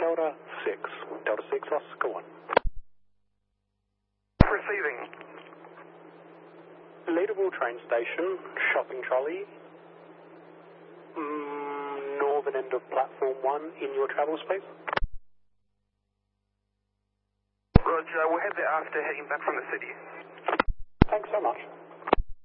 Delta 6. Delta 6, Oscar 1. Receiving. Leaderville train station, shopping trolley, northern end of platform 1 in your travel space. Roger, we'll head there after heading back from the city. Thanks so much.